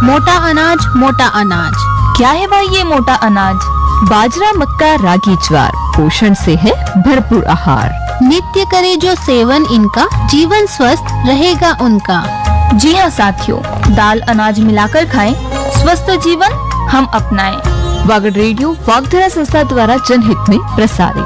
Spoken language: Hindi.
मोटा अनाज। क्या है भाई ये मोटा अनाज? बाजरा, मक्का, रागी, ज्वार पोषण से है भरपूर आहार। नित्य करे जो सेवन इनका, जीवन स्वस्थ रहेगा उनका। जी हाँ साथियों, दाल अनाज मिलाकर खाएं, स्वस्थ जीवन हम अपनाएं। वागड़ रेडियो वागधरा संस्था द्वारा जनहित में प्रसारित।